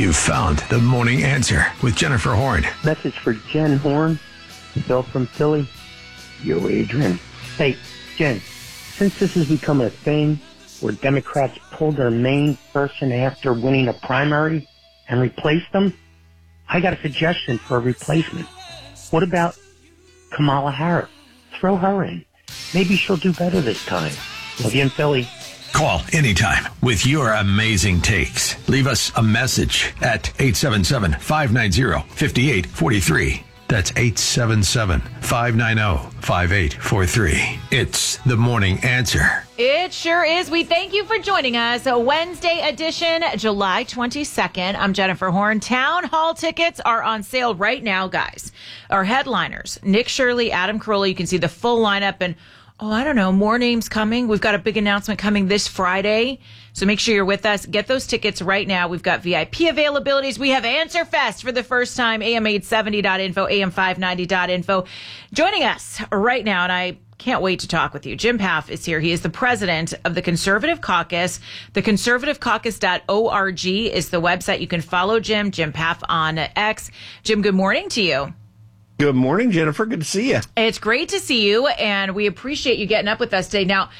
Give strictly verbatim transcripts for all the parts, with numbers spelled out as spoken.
You've found the morning answer with Jennifer Horn. Message for Jen Horn, Bill from Philly. Yo, Adrian. Hey, Jen, since this has become a thing where Democrats pulled their main person after winning a primary and replaced them, I got a suggestion for a replacement. What about Kamala Harris? Throw her in. Maybe she'll do better this time. Love you in Philly. Call anytime with your amazing takes. Leave us a message at eight seven seven, five nine zero, five eight four three. That's eight seven seven, five nine zero, five eight four three. It's the morning answer. It sure is. We thank you for joining us. A Wednesday edition, July twenty-second. I'm Jennifer Horn. Town hall tickets are on sale right now, guys. Our headliners, Nick Shirley, Adam Carolla. You can see the full lineup and Oh, I don't know. More names coming. We've got a big announcement coming this Friday. So make sure you're with us. Get those tickets right now. We've got V I P availabilities. We have Answer Fest for the first time. A M eight seventy dot info, A M five ninety dot info. Joining us right now, and I can't wait to talk with you. Jim Paff is here. He is the president of the Conservative Caucus. The conservative caucus dot org is the website. You can follow Jim, Jim Paff on X. Jim, good morning to you. Good morning, Jennifer. Good to see you. It's great to see you, and we appreciate you getting up with us today. Now,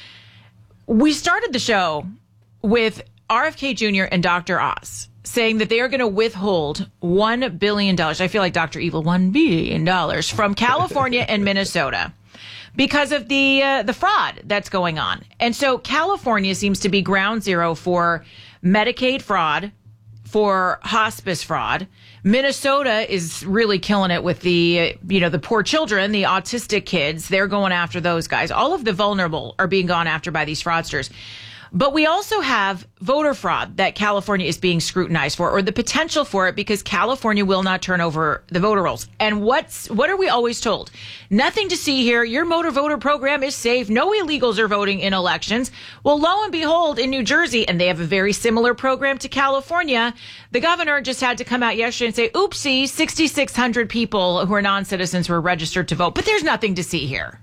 we started the show with R F K Junior and Doctor Oz saying that they are going to withhold one billion dollars. I feel like Doctor Evil, one billion dollars from California and Minnesota because of the uh, the fraud that's going on. And so California seems to be ground zero for Medicaid fraud, for hospice fraud. Minnesota is really killing it with the, you know, the poor children, the autistic kids. They're going after those guys. All of the vulnerable are being gone after by these fraudsters. But we also have voter fraud that California is being scrutinized for, or the potential for it, because California will not turn over the voter rolls. And what's what are we always told? Nothing to see here. Your motor voter program is safe. No illegals are voting in elections. Well, lo and behold, in New Jersey, and they have a very similar program to California, the governor just had to come out yesterday and say, oopsie, six thousand six hundred people who are non-citizens were registered to vote. But there's nothing to see here.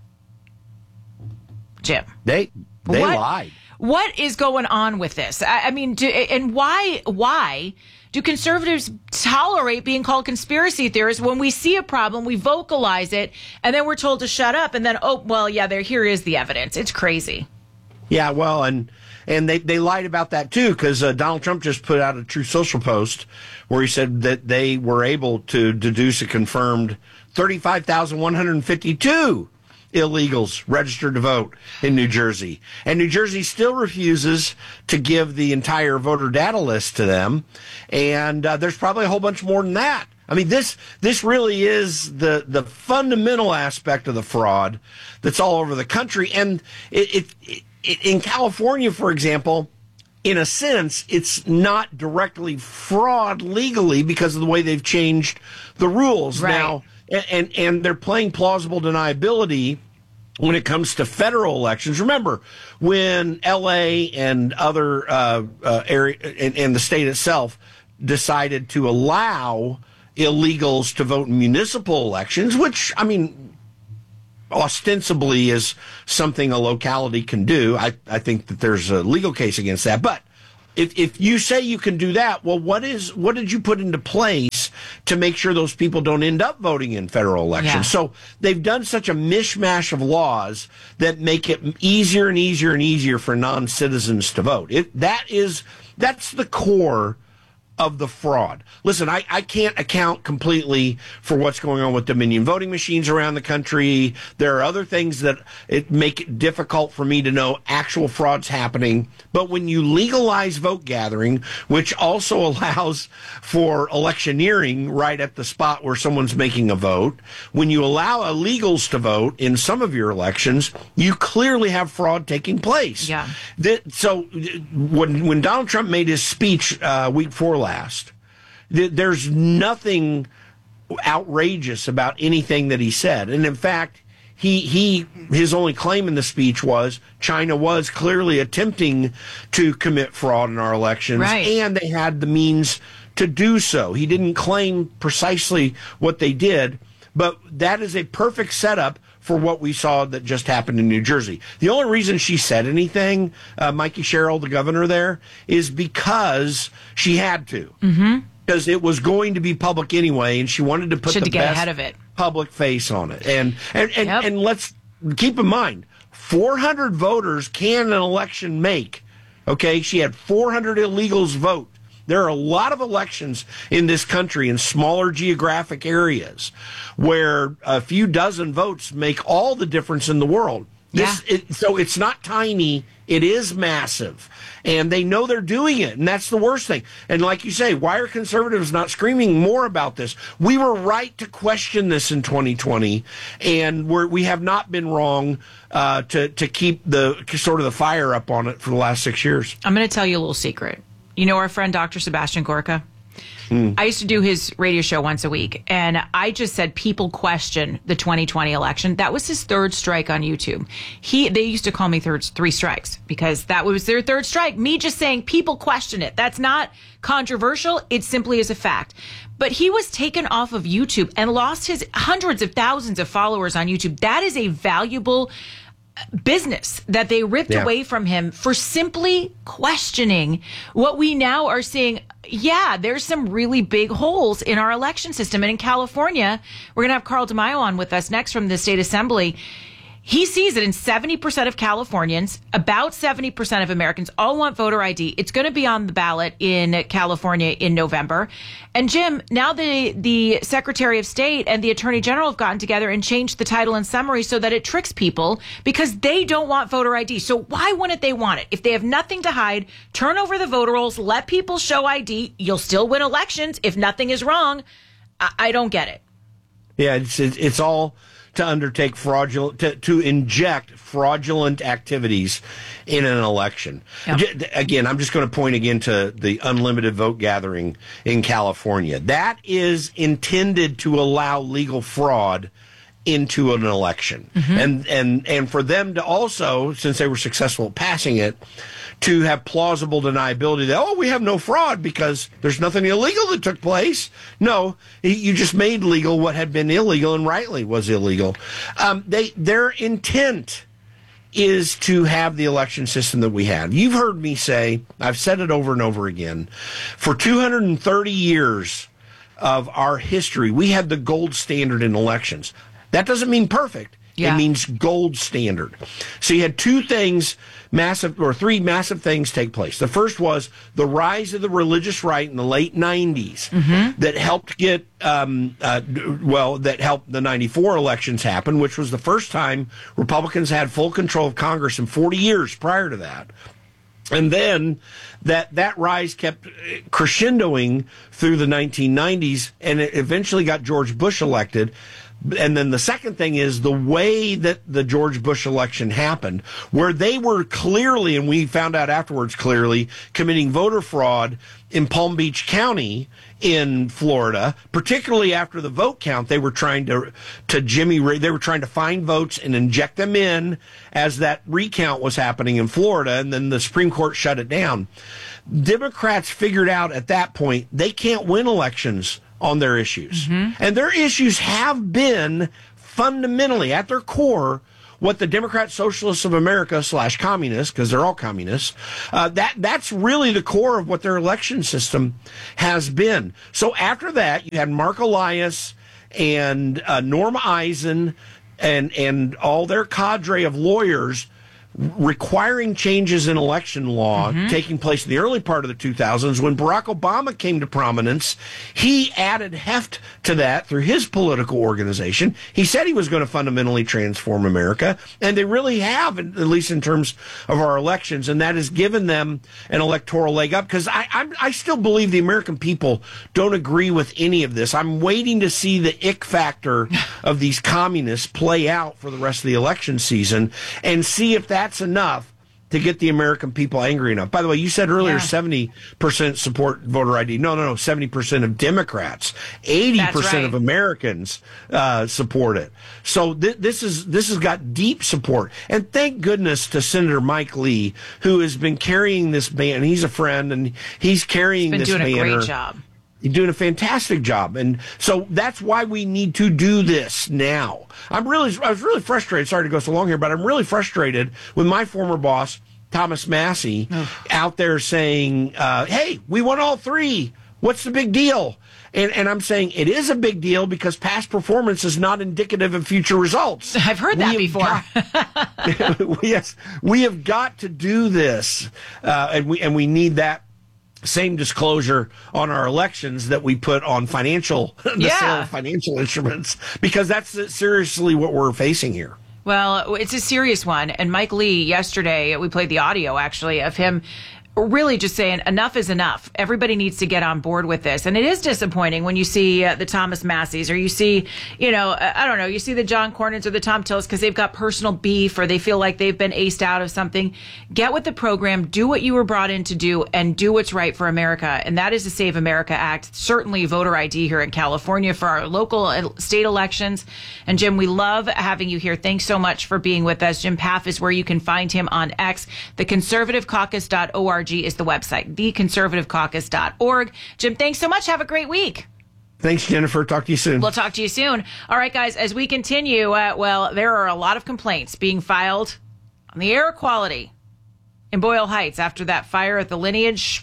Jim. They, they what? lied. What is going on with this? I, I mean, do, and why why do conservatives tolerate being called conspiracy theorists when we see a problem, we vocalize it, and then we're told to shut up, and then, oh, well, yeah, there here is the evidence. It's crazy. Yeah, well, and and they, they lied about that, too, because uh, Donald Trump just put out a Truth Social post where he said that they were able to deduce a confirmed thirty-five thousand one hundred fifty-two illegals registered to vote in New Jersey. And New Jersey still refuses to give the entire voter data list to them. And uh, there's probably a whole bunch more than that. I mean, this this really is the, the fundamental aspect of the fraud that's all over the country. And it, it, it in California, for example, in a sense, it's not directly fraud legally because of the way they've changed the rules. Right. Now, And, and they're playing plausible deniability when it comes to federal elections. Remember, when L A and other uh, uh, area and, and the state itself decided to allow illegals to vote in municipal elections, which, I mean, ostensibly is something a locality can do. I, I think that there's a legal case against that. But if if you say you can do that, well, what is what did you put into place to make sure those people don't end up voting in federal elections? Yeah. So they've done such a mishmash of laws that make it easier and easier and easier for non-citizens to vote. It that is that's the core of the fraud. Listen, I, I can't account completely for what's going on with Dominion voting machines around the country. There are other things that it make it difficult for me to know actual fraud's happening. But when you legalize vote gathering, which also allows for electioneering right at the spot where someone's making a vote, when you allow illegals to vote in some of your elections, you clearly have fraud taking place. Yeah. That, so when when Donald Trump made his speech uh, week four last, there's nothing outrageous about anything that he said. And in fact, he he his only claim in the speech was China was clearly attempting to commit fraud in our elections, right, and they had the means to do so. He didn't claim precisely what they did, but that is a perfect setup for what we saw that just happened in New Jersey. The only reason she said anything, uh, Mikey Sherrill, the governor there, is because she had to. Mm-hmm. because it was going to be public anyway, and she wanted to put Should the to get best ahead of it. public face on it. And and and, Yep. and let's keep in mind, four hundred voters can an election make. Okay, she had four hundred illegals vote. There are a lot of elections in this country in smaller geographic areas where a few dozen votes make all the difference in the world. This, Yeah. it, so it's not tiny. It is massive. And they know they're doing it. And that's the worst thing. And like you say, why are conservatives not screaming more about this? We were right to question this in twenty twenty. And we're, we have not been wrong uh, to, to keep the sort of the fire up on it for the last six years. I'm going to tell you a little secret. You know our friend Doctor Sebastian Gorka? Mm. I used to do his radio show once a week, and I just said people question the twenty twenty election. That was his third strike on YouTube. He They used to call me third, three strikes because that was their third strike. Me just saying people question it. That's not controversial. It simply is a fact. But he was taken off of YouTube and lost his hundreds of thousands of followers on YouTube. That is a valuable business that they ripped yeah. away from him for simply questioning what we now are seeing. Yeah, there's some really big holes in our election system. And in California, we're going to have Carl DeMaio on with us next from the state assembly. He sees it in seventy percent of Californians, about seventy percent of Americans all want voter I D. It's going to be on the ballot in California in November. And Jim, now the, the Secretary of State and the Attorney General have gotten together and changed the title and summary so that it tricks people because they don't want voter I D. So why wouldn't they want it? If they have nothing to hide, turn over the voter rolls, let people show I D. You'll still win elections if nothing is wrong. I, I don't get it. Yeah, it's it's, it's all to undertake fraudulent, to, to inject fraudulent activities in an election. Yep. Again, I'm just going to point again to the unlimited vote gathering in California. That is intended to allow legal fraud into an election. Mm-hmm. And, and, and for them to also, since they were successful at passing it, to have plausible deniability that, oh, we have no fraud because there's nothing illegal that took place. No, you just made legal what had been illegal and rightly was illegal. Um, they their intent is to have the election system that we have. You've heard me say, I've said it over and over again, for two hundred thirty years of our history, we had the gold standard in elections. That doesn't mean perfect. Yeah. It means gold standard. So you had two things, massive, or three massive things take place. The first was the rise of the religious right in the late nineties mm-hmm. that helped get, um, uh, well, that helped the ninety-four elections happen, which was the first time Republicans had full control of Congress in forty years prior to that. And then that that rise kept crescendoing through the nineteen nineties, and it eventually got George Bush elected. And then the second thing is the way that the George Bush election happened, where they were clearly, and we found out afterwards clearly, committing voter fraud in Palm Beach County in Florida, particularly after the vote count. They were trying to, to Jimmy, they were trying to find votes and inject them in as that recount was happening in Florida, and then the Supreme Court shut it down. Democrats figured out at that point they can't win elections on their issues. Mm-hmm. And their issues have been fundamentally, at their core, what the Democrat Socialists of America slash communists, because they're all communists, uh, that that's really the core of what their election system has been. So after that, you had Mark Elias and uh, Norma Eisen and, and all their cadre of lawyers requiring changes in election law mm-hmm. taking place in the early part of the two thousands. When Barack Obama came to prominence, he added heft to that through his political organization. He said he was going to fundamentally transform America, and they really have, at least in terms of our elections, and that has given them an electoral leg up, because I, I, I still believe the American people don't agree with any of this. I'm waiting to see the ick factor of these communists play out for the rest of the election season and see if that that's enough to get the American people angry enough. By the way, you said earlier yeah. seventy percent support voter I D. No, no, no, seventy percent of Democrats, eighty percent right. of Americans uh, support it. So th- this is this has got deep support. And thank goodness to Senator Mike Lee, who has been carrying this banner. He's a friend, and he's carrying he's been this doing banner. a great job. You're doing a fantastic job. And so that's why we need to do this now. I'm really, I was really frustrated. Sorry to go so long here, but I'm really frustrated with my former boss, Thomas Massey, oh. out there saying, uh, hey, we want all three. What's the big deal? And, and I'm saying it is a big deal because past performance is not indicative of future results. I've heard that before. Got, yes, we have got to do this, uh, and we and we need that same disclosure on our elections that we put on financial, the yeah. sale of financial instruments, because that's seriously what we're facing here. Well, it's a serious one. And Mike Lee, yesterday, we played the audio, actually, of him really just saying enough is enough. Everybody needs to get on board with this. And it is disappointing when you see uh, the Thomas Masseys or you see, you know, I don't know, you see the John Cornyn's or the Tom Tillis because they've got personal beef or they feel like they've been aced out of something. Get with the program, do what you were brought in to do, and do what's right for America. And that is the Save America Act. Certainly voter I D here in California for our local and state elections. And Jim, we love having you here. Thanks so much for being with us. Jim Paff is where you can find him on X. the conservative caucus dot org is the website, the conservative caucus dot org. Jim, thanks so much. Have a great week. Thanks, Jennifer. Talk to you soon. We'll talk to you soon. All right, guys, as we continue, uh, well, there are a lot of complaints being filed on the air quality in Boyle Heights after that fire at the Lineage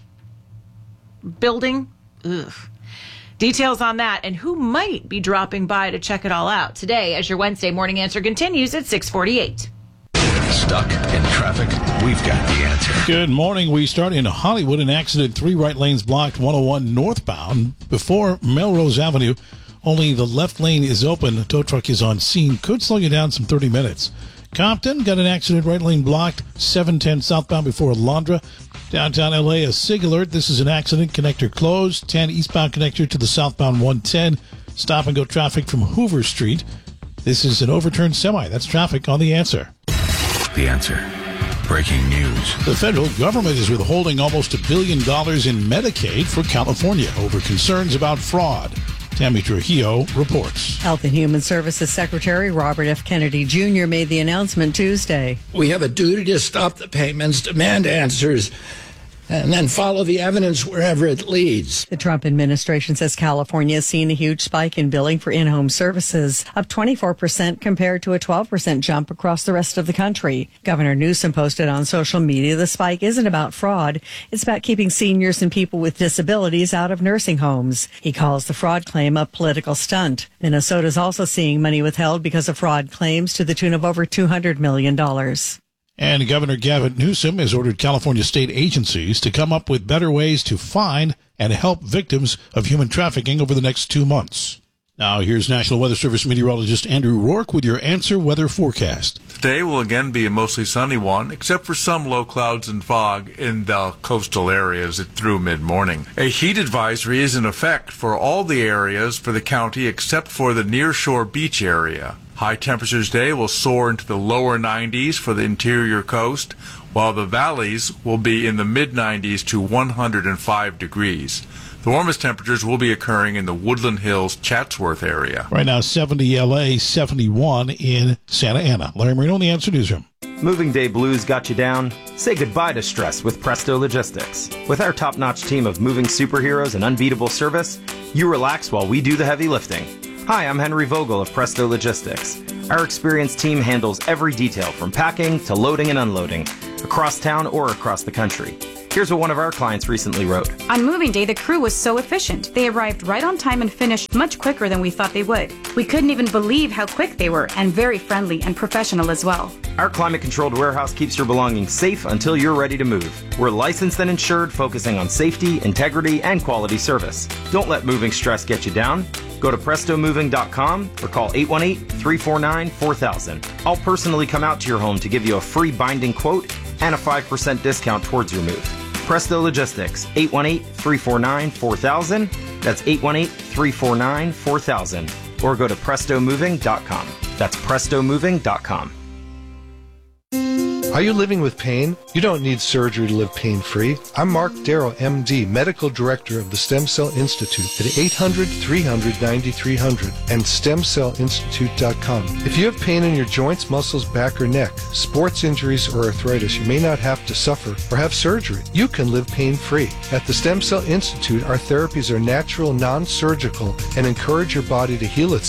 building. Ugh. Details on that and who might be dropping by to check it all out today as your Wednesday morning answer continues at six forty-eight. Stuck in traffic? We've got the answer. Good morning. We start in Hollywood. An accident, three right lanes blocked, one oh one northbound. Before Melrose Avenue, only the left lane is open. A tow truck is on scene. Could slow you down some thirty minutes. Compton got an accident, right lane blocked, seven ten southbound before Alondra. Downtown L A, a SIG alert. This is an accident. Connector closed. ten eastbound connector to the southbound one ten. Stop and go traffic from Hoover Street. This is an overturned semi. That's traffic on The Answer. The Answer. Breaking news. The federal government is withholding almost a billion dollars in Medicaid for California over concerns about fraud. Tammy Trujillo reports. Health and Human Services Secretary Robert F. Kennedy Junior made the announcement Tuesday. We have a duty to stop the payments, demand answers, and then follow the evidence wherever it leads. The Trump administration says California has seen a huge spike in billing for in-home services, up twenty-four percent compared to a twelve percent jump across the rest of the country. Governor Newsom posted on social media the spike isn't about fraud. It's about keeping seniors and people with disabilities out of nursing homes. He calls the fraud claim a political stunt. Minnesota is also seeing money withheld because of fraud claims to the tune of over two hundred million dollars. And Governor Gavin Newsom has ordered California state agencies to come up with better ways to find and help victims of human trafficking over the next two months. Now, here's National Weather Service meteorologist Andrew Rourke with your Answer Weather forecast. Today will again be a mostly sunny one, except for some low clouds and fog in the coastal areas through mid-morning. A heat advisory is in effect for all the areas for the county except for the nearshore beach area. High temperatures today will soar into the lower nineties for the interior coast, while the valleys will be in the mid nineties to one hundred five degrees. The warmest temperatures will be occurring in the Woodland Hills, Chatsworth area. Right now, seventy L A, seventy-one in Santa Ana. Larry Marino, The Answer Newsroom. Moving day blues got you down? Say goodbye to stress with Presto Logistics. With our top-notch team of moving superheroes and unbeatable service, you relax while we do the heavy lifting. Hi, I'm Henry Vogel of Presto Logistics. Our experienced team handles every detail from packing to loading and unloading, across town or across the country. Here's what one of our clients recently wrote. On moving day, the crew was so efficient. They arrived right on time and finished much quicker than we thought they would. We couldn't even believe how quick they were, and very friendly and professional as well. Our climate-controlled warehouse keeps your belongings safe until you're ready to move. We're licensed and insured, focusing on safety, integrity, and quality service. Don't let moving stress get you down. Go to presto moving dot com or call eight one eight, three four nine, four thousand. I'll personally come out to your home to give you a free binding quote and a five percent discount towards your move. Presto Logistics, eight one eight, three four nine, four thousand. That's eight one eight, three four nine, four thousand. Or go to presto moving dot com. That's presto moving dot com. Are you living with pain? You don't need surgery to live pain-free. I'm Mark Darrow, M D, Medical Director of the Stem Cell Institute at eight hundred, three hundred, ninety-three hundred and stem cell institute dot com. If you have pain in your joints, muscles, back, or neck, sports injuries, or arthritis, you may not have to suffer or have surgery. You can live pain-free. At the Stem Cell Institute, our therapies are natural, non-surgical, and encourage your body to heal itself.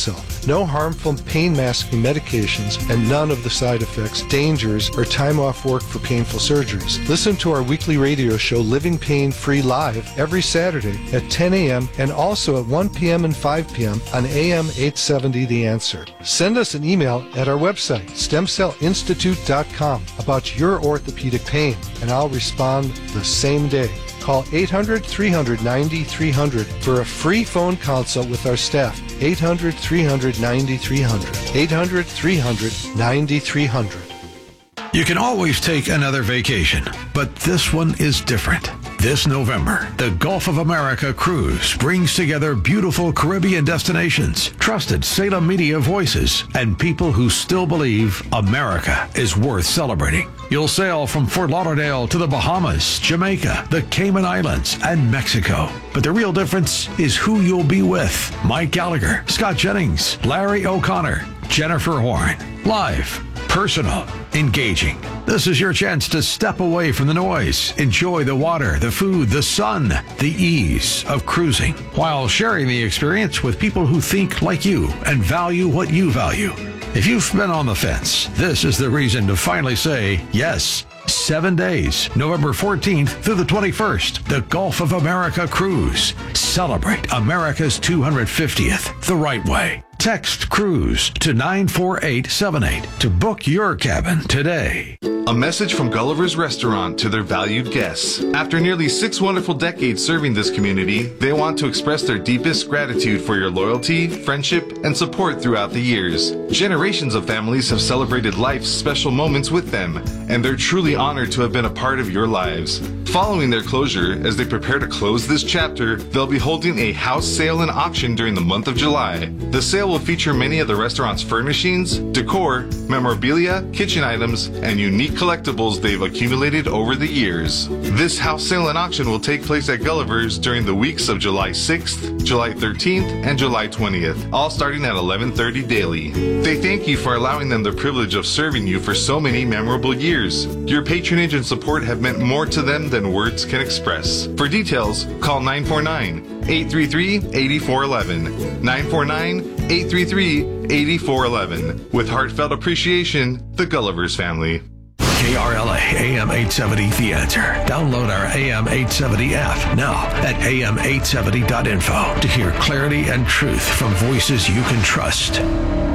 no harmful pain masking medications, and none of the side effects, dangers, or time off work for painful surgeries. Listen to our weekly radio show, Living Pain Free Live, every Saturday at ten a.m. and also at one p.m. and five p.m. on A M eight seventy The Answer. Send us an email at our website, stem cell institute dot com, about your orthopedic pain, and I'll respond the same day. Call eight hundred, three hundred, ninety, three hundred for a free phone consult with our staff. eight hundred, three hundred, ninety, three hundred. eight hundred, three hundred, ninety, three hundred. You can always take another vacation, but this one is different. This November, the Gulf of America Cruise brings together beautiful Caribbean destinations, trusted Salem media voices, and people who still believe America is worth celebrating. You'll sail from Fort Lauderdale to the Bahamas, Jamaica, the Cayman Islands, and Mexico. But the real difference is who you'll be with. Mike Gallagher, Scott Jennings, Larry O'Connor, Jennifer Horn. Live, personal, engaging. This is your chance to step away from the noise, enjoy the water, the food, the sun, the ease of cruising, while sharing the experience with people who think like you and value what you value. If you've been on the fence, this is the reason to finally say yes. Seven days, November fourteenth through the twenty-first, the Gulf of America Cruise. Celebrate America's two hundred fiftieth the right way. Text CRUISE to nine four eight seven eight to book your cabin today. A message from Gulliver's Restaurant to their valued guests. After nearly six wonderful decades serving this community, they want to express their deepest gratitude for your loyalty, friendship, and support throughout the years. Generations of families have celebrated life's special moments with them, and they're truly honored to have been a part of your lives. Following their closure, as they prepare to close this chapter, they'll be holding a house sale and auction during the month of July. The sale will feature many of the restaurant's furnishings, decor, memorabilia, kitchen items, and unique collectibles they've accumulated over the years. This house sale and auction will take place at Gulliver's during the weeks of July sixth, July thirteenth, and July twentieth, all starting at eleven thirty daily. They thank you for allowing them the privilege of serving you for so many memorable years. Your patronage and support have meant more to them than words can express. For details, call nine four nine, eight three three, eight four one one, nine four nine, eight three three, eight four one one. With heartfelt appreciation, the Gulliver's family. K R L A A M eight seventy The Answer. Download our A M eight seventy app now at A M eight seventy dot info to hear clarity and truth from voices you can trust.